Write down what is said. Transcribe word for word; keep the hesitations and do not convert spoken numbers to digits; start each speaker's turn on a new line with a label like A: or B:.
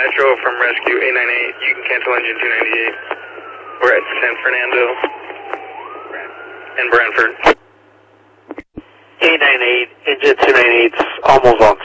A: Nitro from Rescue eight nine eight. You can cancel engine two ninety-eight. We're at San Fernando and Brantford.
B: eight nine eight, engine two ninety-eight's almost on